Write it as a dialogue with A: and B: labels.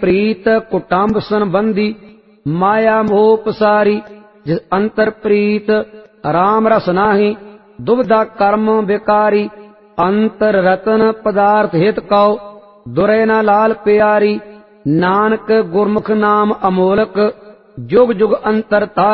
A: प्रीत कुटुंब संबंधी, माया मोह पसारी। जिस अंतर प्रीत राम रस नाही, दुविधा कर्म विकारी। अंतर रतन पदार्थ हित कौ, दुरै न लाल प्यारी। नानक गुरमुख नाम अमोलक, जुग जुग अंतर तारी।